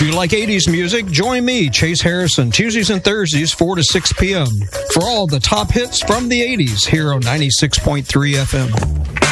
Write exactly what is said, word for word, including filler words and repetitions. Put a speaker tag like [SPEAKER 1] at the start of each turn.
[SPEAKER 1] If you like eighties music, join me, Chase Harrison, Tuesdays and Thursdays, four to six p.m. for all the top hits from the eighties here on ninety-six point three F M.